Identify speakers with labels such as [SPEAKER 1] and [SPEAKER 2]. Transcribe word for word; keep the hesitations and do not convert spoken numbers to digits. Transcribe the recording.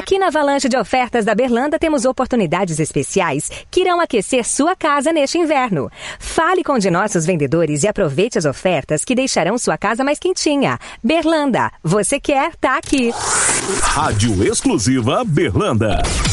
[SPEAKER 1] Aqui na Avalanche de Ofertas da Berlanda temos oportunidades especiais que irão aquecer sua casa neste inverno. Fale com um de nossos vendedores e aproveite as ofertas que deixarão sua casa mais quentinha. Berlanda, você quer, tá aqui.
[SPEAKER 2] Rádio Exclusiva Berlanda.